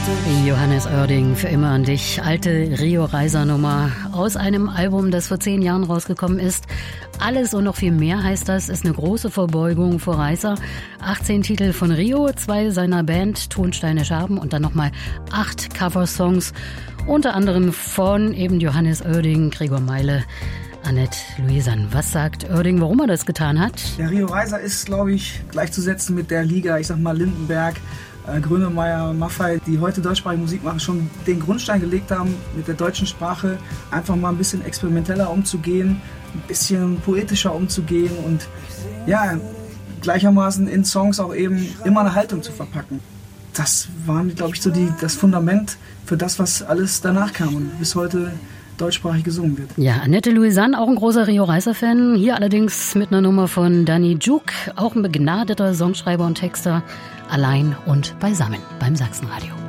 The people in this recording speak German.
Johannes Oerding, für immer an dich. Alte Rio-Reiser-Nummer aus einem Album, das vor 10 Jahren rausgekommen ist. Alles und noch viel mehr heißt das, ist eine große Verbeugung vor Reiser. 18 Titel von Rio, 2 seiner Band, Tonsteine Scherben und dann nochmal 8 Coversongs. Unter anderem von eben Johannes Oerding, Gregor Meile, Annette Louisan. Was sagt Oerding, warum er das getan hat? Der Rio Reiser ist, glaube ich, gleichzusetzen mit der Liga, ich sag mal Lindenberg, Grönemeyer, Maffay, die heute deutschsprachige Musik machen, schon den Grundstein gelegt haben, mit der deutschen Sprache einfach mal ein bisschen experimenteller umzugehen, ein bisschen poetischer umzugehen und ja, gleichermaßen in Songs auch eben immer eine Haltung zu verpacken. Das war, glaube ich, so das Fundament für das, was alles danach kam und bis heute deutschsprachig gesungen wird. Ja, Annette Louisan, auch ein großer Rio Reiser-Fan. Hier allerdings mit einer Nummer von Danny Djuk, auch ein begnadeter Songschreiber und Texter. Allein und beisammen beim Sachsenradio.